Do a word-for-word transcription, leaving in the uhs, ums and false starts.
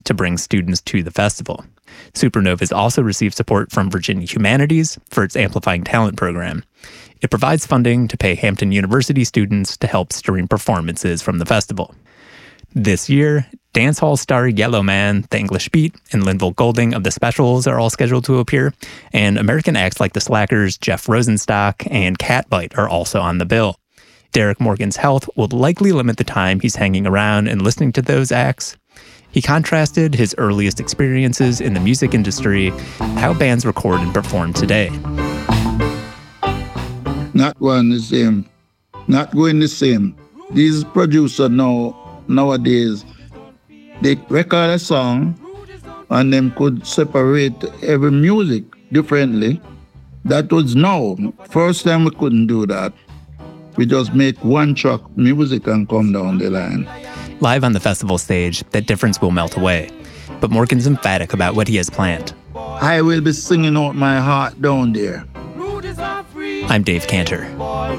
to bring students to the festival. Supernovas also received support from Virginia Humanities for its Amplifying Talent program. It provides funding to pay Hampton University students to help stream performances from the festival. This year, dancehall star Yellowman, The English Beat, and Linville Golding of The Specials are all scheduled to appear, and American acts like The Slackers, Jeff Rosenstock, and Catbite are also on the bill. Derek Morgan's health will likely limit the time he's hanging around and listening to those acts. He contrasted his earliest experiences in the music industry, how bands record and perform today. Not one the same, not going the same. These producers now, nowadays, they record a song and them could separate every music differently. That was now. First time we couldn't do that. We just make one track music and come down the line. Live on the festival stage, that difference will melt away. But Morgan's emphatic about what he has planned. I will be singing out my heart down there. I'm Dave Cantor.